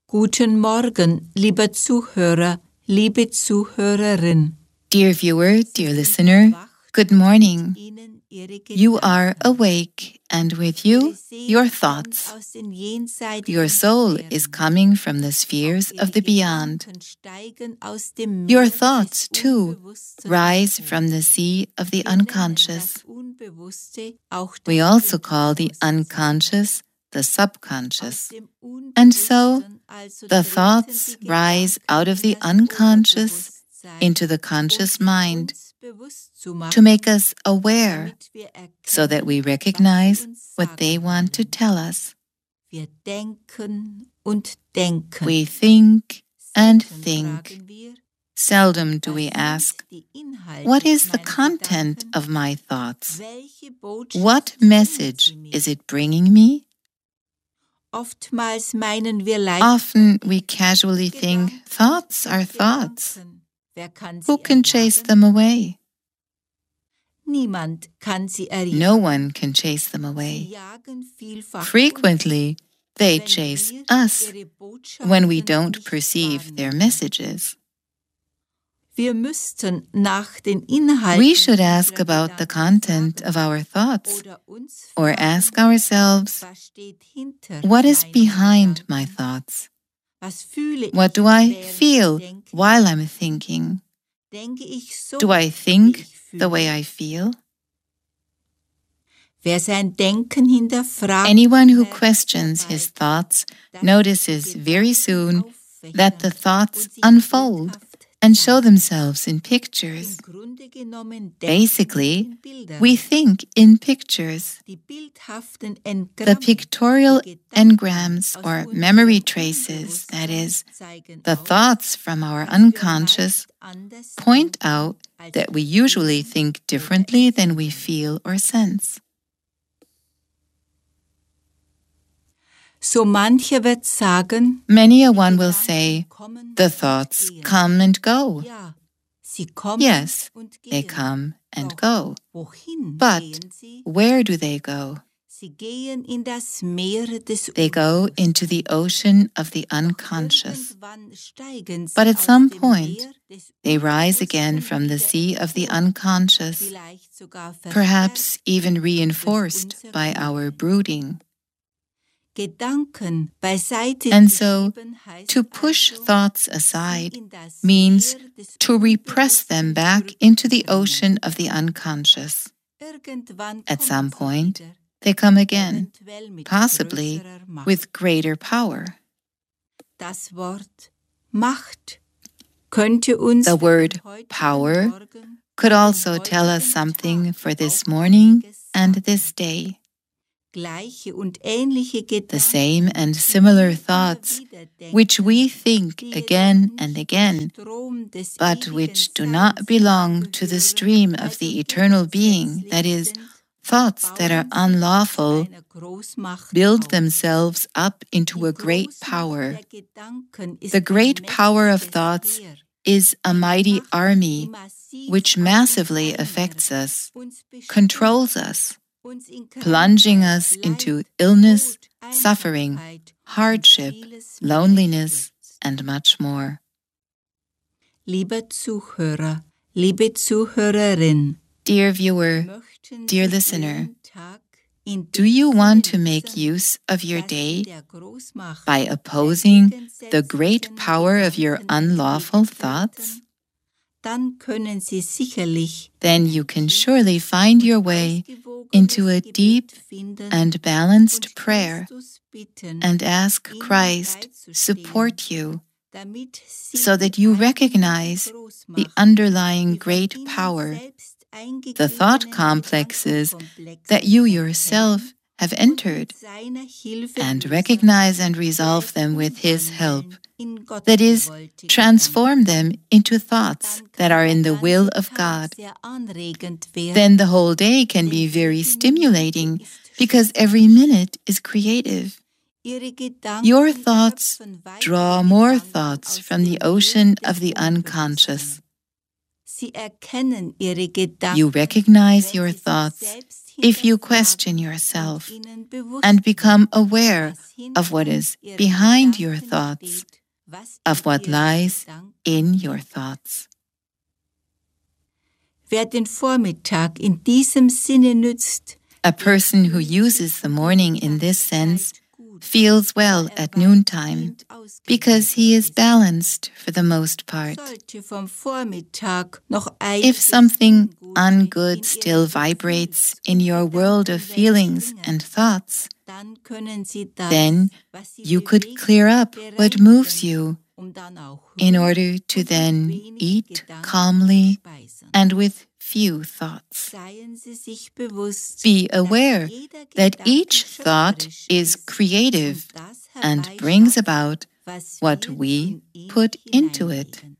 Guten Morgen, lieber Zuhörer, liebe Zuhörerin. Dear viewer, dear listener, good morning. You are awake, and with you, your thoughts. Your soul is coming from the spheres of the beyond. Your thoughts, too, rise from the sea of the unconscious. We also call the unconscious the subconscious. And so, the thoughts rise out of the unconscious into the conscious mind to make us aware so that we recognize what they want to tell us. We think and think. Seldom do we ask, what is the content of my thoughts? What message is it bringing me? Often we casually think, thoughts are thoughts. Who can chase them away? No one can chase them away. Frequently, they chase us when we don't perceive their messages. We should ask about the content of our thoughts, or ask ourselves, what is behind my thoughts? What do I feel while I'm thinking? Do I think the way I feel? Anyone who questions his thoughts notices very soon that the thoughts unfold and show themselves in pictures. Basically, we think in pictures. The pictorial engrams or memory traces, that is, the thoughts from our unconscious, point out that we usually think differently than we feel or sense. Many a one will say, the thoughts come and go. Yes, they come and go. But where do they go? They go into the ocean of the unconscious. But at some point, they rise again from the sea of the unconscious, perhaps even reinforced by our brooding. And so, to push thoughts aside means to repress them back into the ocean of the unconscious. At some point, they come again, possibly with greater power. The word power could also tell us something for this morning and this day. The same and similar thoughts, which we think again and again, but which do not belong to the stream of the eternal being, that is, thoughts that are unlawful, build themselves up into a great power. The great power of thoughts is a mighty army which massively affects us, controls us, plunging us into illness, suffering, hardship, loneliness, and much more. Lieber Zuhörer, liebe Zuhörerin, dear viewer, dear listener, do you want to make use of your day by opposing the great power of your unlawful thoughts? Then you can surely find your way into a deep and balanced prayer and ask Christ support you so that you recognize the underlying great power, the thought complexes that you yourself have entered, and recognize and resolve them with His help. That is, transform them into thoughts that are in the will of God. Then the whole day can be very stimulating because every minute is creative. Your thoughts draw more thoughts from the ocean of the unconscious. Sie erkennen ihre Gedanken, You recognize your wenn sie sich thoughts selbst if you hinterfragen question und yourself ihnen bewusst and become werden, aware was of what hinter is ihren behind your Gedanken thoughts, steht, was of in what ihren lies Gedanken in your liegt. thoughts. Wer den Vormittag in diesem Sinne nützt, A person who uses the morning in this sense feels well at noontime because he is balanced for the most part. sollte vom Vormittag noch If something ungood still vibrates in your world of feelings and thoughts, dann können Sie das, then was Sie you could bewegt, clear up what moves you dann auch in ruhig order to und then mit wenig eat Gedanken calmly speisen. and with few thoughts. Seien Sie sich bewusst, Be dass aware jeder that Gedanke each thought schöpferisch is ist creative und das and brings herbeischaffen, about was what wir we in ihn put into it. hineingeben.